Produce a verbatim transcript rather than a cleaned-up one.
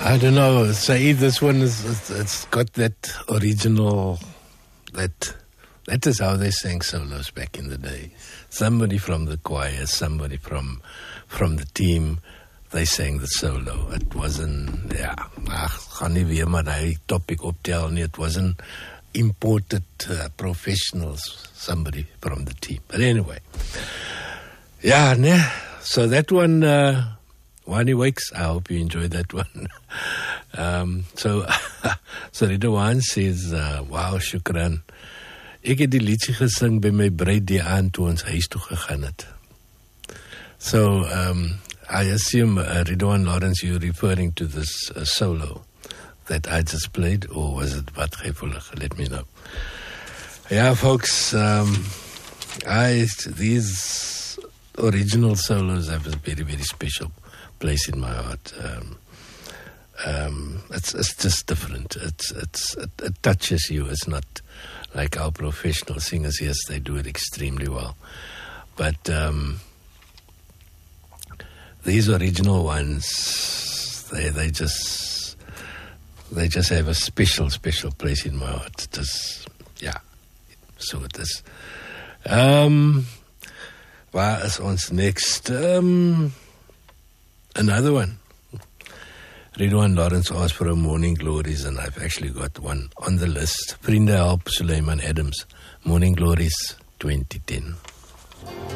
I don't know, Saeed, this one is, it's, it's got that original, that, that is how they sang solos back in the day. Somebody from the choir, somebody from, from the team, they sang the solo. It wasn't, yeah, ag, gaan nie weer maar die topic optel nie. It wasn't imported uh, professionals, somebody from the team. But anyway, yeah, ne, so that one, uh, Wani Wakes, I hope you enjoyed that one. um, so, so Ridwan says, uh, wow, shukran. Ek het die liedjie gesing by my bruid die aand toe ons huis toe gegaan het. So, um, I assume, uh, Ridwan Lawrence, you're referring to this uh, solo that I just played, or was it Wat Gevoelig? Let me know. Yeah, folks, um, I, these original solos have a very, very special place in my heart. Um, um, it's, it's just different. It's, it's, it, it touches you. It's not like our professional singers. Yes, they do it extremely well. But um, these original ones, they they just they just have a special, special place in my heart. It is, yeah, so it is. Um, waar is ons next? Um, another one. Ridwan Lawrence asked for a Morning Glories, and I've actually got one on the list. Vriende Help, Suleiman Adams. Morning Glories twenty ten.